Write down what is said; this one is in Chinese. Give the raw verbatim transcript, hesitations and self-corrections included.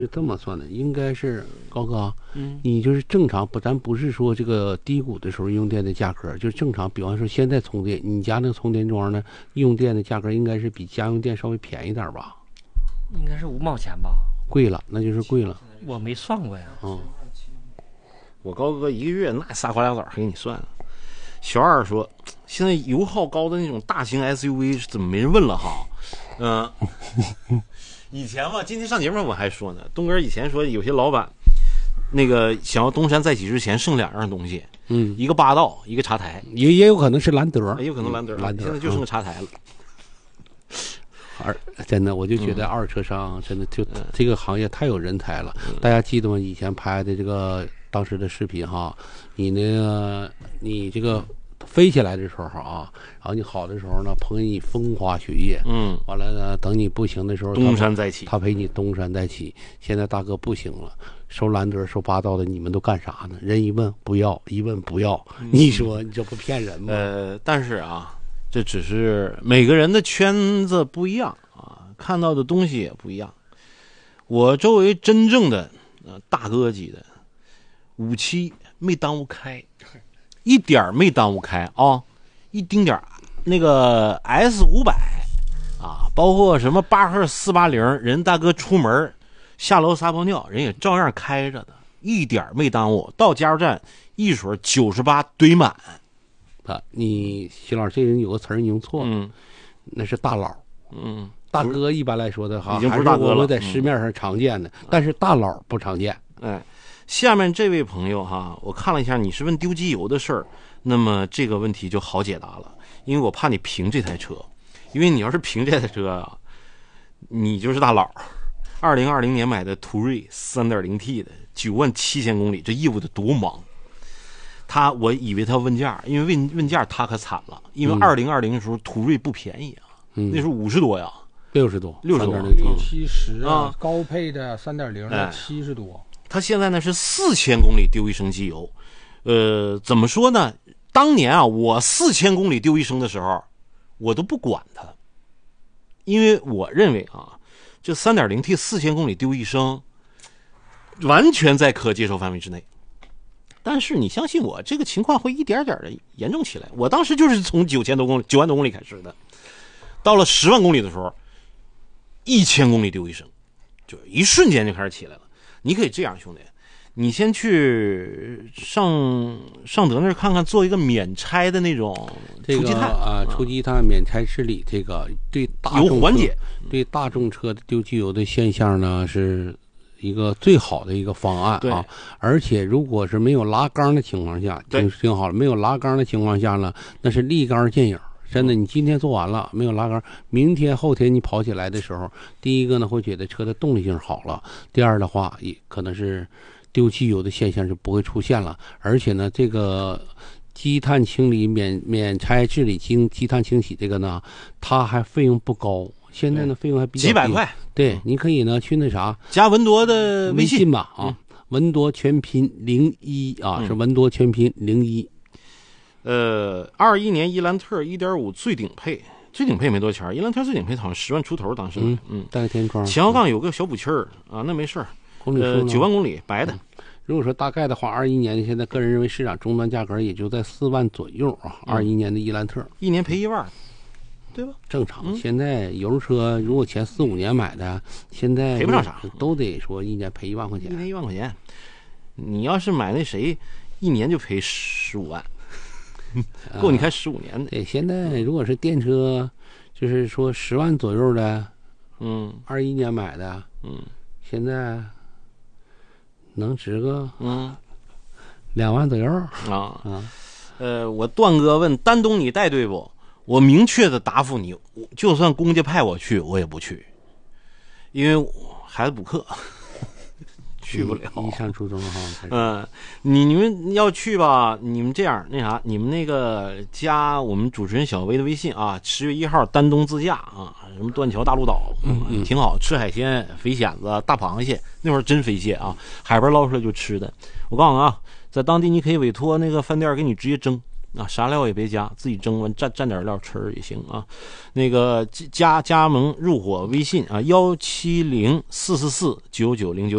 是这么算的，应该是高哥， 嗯， 你就是正常不，咱不是说这个低谷的时候用电的价格，就是正常。比方说现在充电，你家那个充电桩呢，用电的价格应该是比家用电稍微便宜点吧？ 应该是五毛钱吧？ 贵了，那就是贵了。 我没算过呀。 嗯， 我高哥一个月那仨瓜俩枣给你算了。小二说，现在油耗高的那种大型 S U V 怎么没人问了哈？嗯、呃，以前嘛，今天上节目我还说呢，东哥以前说有些老板那个想要东山再起之前剩两样东西， 嗯， 一个霸道，一个茶台， 也也有可能是兰德， 也有可能兰德， 兰德现在就剩个茶台了。 二真的，我就觉得二手车商真的就、嗯、这个行业太有人才了。嗯、大家记得吗？以前拍的这个当时的视频哈，你那个你这个飞起来的时候啊，然后你好的时候呢，捧你风花雪月， 嗯， 完了呢，等你不行的时候， 东山再起， 他陪你东山再起。现在大哥不行了，收兰德收霸道的，你们都干啥呢？人一问不要，一问不要，嗯、你说你这不骗人吗？ 呃，但是啊。这只是每个人的圈子不一样啊，看到的东西也不一样。我周围真正的呃大哥级的五七没耽误开，一点没耽误开啊，一丁点那个 S 五百啊，包括什么巴赫四八零，人大哥出门下楼撒泡尿，人也照样开着的，一点没耽误。到加油站一水九十八堆满。 啊，你徐老师这人有个词儿你用错了， 嗯， 那是大佬， 嗯， 大哥一般来说的哈， 已经不是大哥了， 我们在市面上常见的，嗯、但是大佬不常见。 哎，下面这位朋友哈，我看了一下，你是问丢机油的事儿，那么这个问题就好解答了，因为我怕你评这台车，因为你要是评这台车啊，你就是大佬。二零二零年买的途锐 三点零 T 的九万七千公里，这业务得多忙。他我以为他问价，因为问问价他可惨了，因为二零二零的时候途锐不便宜啊，嗯、那时候五十多呀， 六十多， 六十多， 七十啊，高配的三点零的七十多。 他现在呢是四千公里丢一升机油，呃，怎么说呢？当年啊，我四千公里丢一升的时候，我都不管它，因为我认为啊，这三点零 T 四千公里丢一升，完全在可接受范围之内。但是你相信我，这个情况会一点点的严重起来。我当时就是从九千多公里、九万多公里开始的，到了十万公里的时候，一千公里丢一升，就一瞬间就开始起来了。你可以这样，兄弟，你先去上上德那儿看看，做一个免拆的那种初级碳、 这个、啊，初级碳免拆治理，这个对大众有缓解， 对大众车的丢机油的现象呢是一个最好的一个方案啊，而且如果是没有拉缸的情况下，挺挺好了。没有拉缸的情况下呢，那是立竿见影。真的，你今天做完了没有拉缸，明天后天你跑起来的时候，第一个呢会觉得车的动力性好了，第二的话也可能是丢机油的现象就不会出现了。而且呢，这个积碳清理免免拆治理积积碳清洗这个呢，它还费用不高。现在呢，费用还比较低， 几百块。 对，你可以呢去那啥， 加文多的微信信吧啊， 嗯、 文多全拼零一啊，嗯、是文多全拼零一。 呃，二一年伊兰特一点五最顶配，最顶配没多钱，伊兰特最顶配好像十万出头，当时嗯嗯， 带个天窗， 前后杠有个小补气儿啊，那没事儿。 公里呃，九万公里白的。 嗯如果说大概的话，二一年的现在个人认为市场终端价格也就在四万左右啊。二一、嗯、年的伊兰特一年赔一万。对吧？ 正常。 嗯、 现在油车如果前四五年买的，现在赔不上啥， 都得说一年赔一万块钱。 一年一万块钱，你要是买那谁，一年就赔十五万，够你开十五年的。 对，现在如果是电车，就是说十万左右的， 嗯， 二一年买的， 嗯， 现在能值个嗯两万左右啊啊。 呃，我段哥问丹东你带队不？我明确的答复你，就算公家派我去，我也不去，因为孩子补课，去不了。 一上初中哈， 嗯，你你们要去吧，你们这样那啥，你们那个加我们主持人小薇的微信啊，十月一号丹东自驾啊，什么断桥大陆岛， 嗯嗯， 挺好，吃海鲜、飞蚬子、大螃蟹，那会儿真飞蟹啊，海边捞出来就吃的。我告诉你啊，在当地你可以委托那个饭店给你直接蒸。 啊，啥料也别加，自己蒸完蘸蘸点料吃也行啊。那个加加盟入伙微信啊，幺七零四四四九九零九。